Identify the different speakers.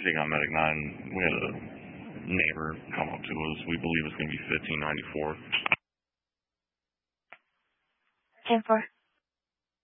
Speaker 1: take on Medic 9. We had a neighbor come up to us. We believe it's going to be 1594.
Speaker 2: 10-4.